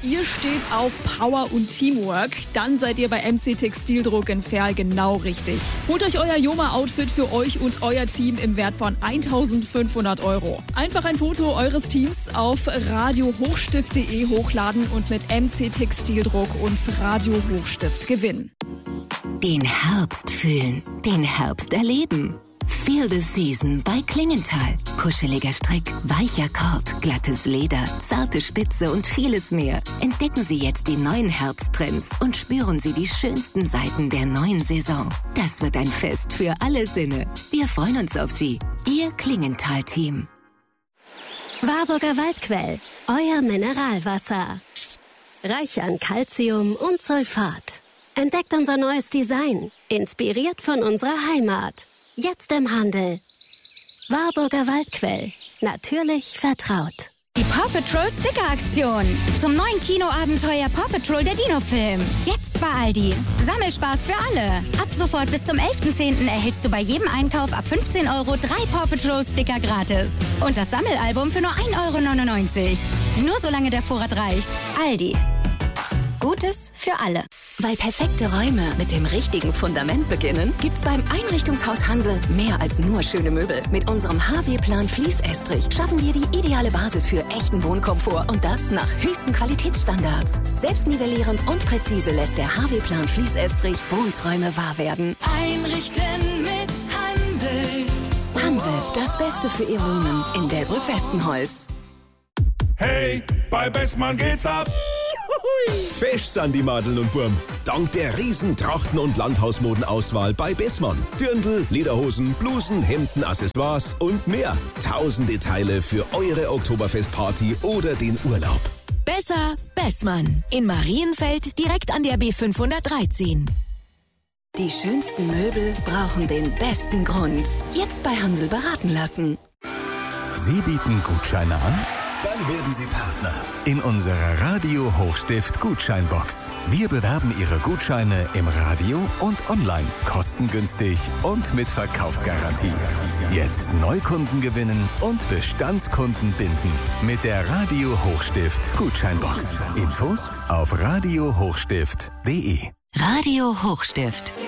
ihr steht auf Power und Teamwork, dann seid ihr bei MC Textildruck in Verl genau richtig. Holt euch euer Joma-Outfit für euch und euer Team im Wert von 1.500 €. Einfach ein Foto eures Teams auf radiohochstift.de hochladen und mit MC Textildruck und Radio Hochstift gewinnen. Den Herbst fühlen, den Herbst erleben. Feel the Season bei Klingenthal. Kuscheliger Strick, weicher Kord, glattes Leder, zarte Spitze und vieles mehr. Entdecken Sie jetzt die neuen Herbsttrends und spüren Sie die schönsten Seiten der neuen Saison. Das wird ein Fest für alle Sinne. Wir freuen uns auf Sie. Ihr Klingenthal-Team. Warburger Waldquell, euer Mineralwasser. Reich an Calcium und Sulfat. Entdeckt unser neues Design, inspiriert von unserer Heimat. Jetzt im Handel. Warburger Waldquell. Natürlich vertraut. Die Paw Patrol Sticker-Aktion. Zum neuen Kinoabenteuer Paw Patrol der Dino-Film. Jetzt bei Aldi. Sammelspaß für alle. Ab sofort bis zum 11.10. erhältst du bei jedem Einkauf ab 15 € 3 Paw Patrol Sticker gratis. Und das Sammelalbum für nur 1,99 €. Nur solange der Vorrat reicht. Aldi. Gutes für alle. Weil perfekte Räume mit dem richtigen Fundament beginnen, gibt's beim Einrichtungshaus Hansel mehr als nur schöne Möbel. Mit unserem HW-Plan Fließestrich schaffen wir die ideale Basis für echten Wohnkomfort und das nach höchsten Qualitätsstandards. Selbstnivellierend und präzise lässt der HW-Plan Fließestrich Wohnträume wahr werden. Einrichten mit Hansel. Hansel, das Beste für Ihr Wohnen in Delbrück-Westenholz. Hey, bei Bestmann geht's ab! Fesch sind die Madeln und Burm. Dank der riesen Trachten- und Landhausmodenauswahl bei Bessmann. Dirndl, Lederhosen, Blusen, Hemden, Accessoires und mehr. Tausende Teile für eure Oktoberfestparty oder den Urlaub. Besser Bessmann. In Marienfeld direkt an der B513. Die schönsten Möbel brauchen den besten Grund. Jetzt bei Hansel beraten lassen. Sie bieten Gutscheine an? Dann werden Sie Partner in unserer Radio Hochstift Gutscheinbox. Wir bewerben Ihre Gutscheine im Radio und online, kostengünstig und mit Verkaufsgarantie. Jetzt Neukunden gewinnen und Bestandskunden binden mit der Radio Hochstift Gutscheinbox. Infos auf radiohochstift.de. Radio Hochstift.